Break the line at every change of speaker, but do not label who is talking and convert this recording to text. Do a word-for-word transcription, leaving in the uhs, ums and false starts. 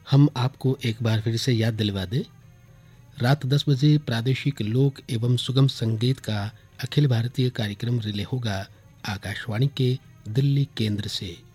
हम आपको एक बार फिर से याद दिलवा दें, रात दस बजे प्रादेशिक लोक एवं सुगम संगीत का अखिल भारतीय कार्यक्रम रिले होगा आकाशवाणी के दिल्ली केंद्र से।